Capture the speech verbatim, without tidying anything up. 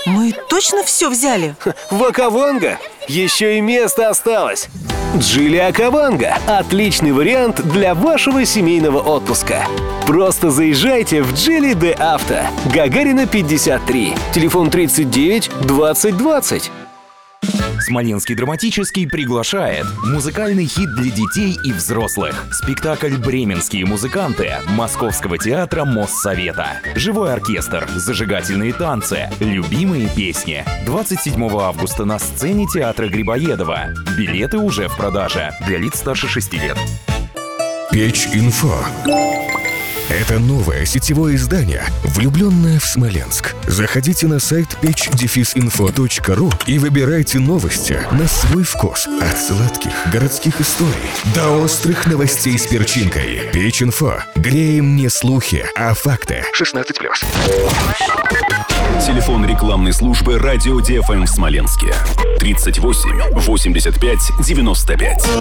Мы точно все взяли? В Акаванго еще и место осталось. Джили Акаванго – отличный вариант для вашего семейного отпуска. Просто заезжайте в Джили де Авто, Гагарина пятьдесят три, телефон тридцать девять двадцать двадцать. Смоленский драматический приглашает. Музыкальный хит для детей и взрослых. Спектакль «Бременские музыканты» Московского театра Моссовета. Живой оркестр, зажигательные танцы, любимые песни. двадцать седьмого августа на сцене театра Грибоедова. Билеты уже в продаже. Для лиц старше шести лет. Печь.Инфо. Это новое сетевое издание, влюбленное в Смоленск. Заходите на сайт печь инфо точка ру и выбирайте новости на свой вкус. От сладких городских историй до острых новостей с перчинкой. Печь.Инфо. Греем не слухи, а факты. шестнадцать плюс. Телефон рекламной службы «Радио ди эф эм» в Смоленске. тридцать восемь восемьдесят пять девяносто пять.